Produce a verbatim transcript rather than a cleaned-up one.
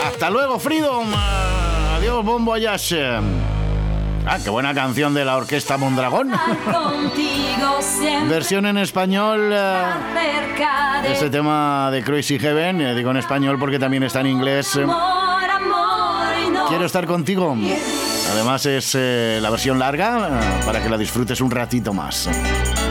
Hasta luego, Freedom. Adiós, Bon Voyage. Ah, qué buena canción de la Orquesta Mondragón. Versión en español. Uh, este tema de Crazy Heaven. Eh, digo en español porque también está en inglés. Quiero estar contigo. Además es eh, la versión larga, eh, para que la disfrutes un ratito más.